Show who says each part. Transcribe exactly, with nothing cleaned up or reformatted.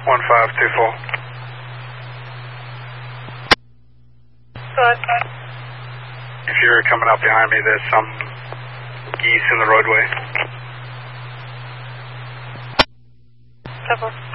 Speaker 1: one five two four.
Speaker 2: Go ahead.
Speaker 1: If you're coming up behind me, there's some geese in the roadway.
Speaker 2: Cover.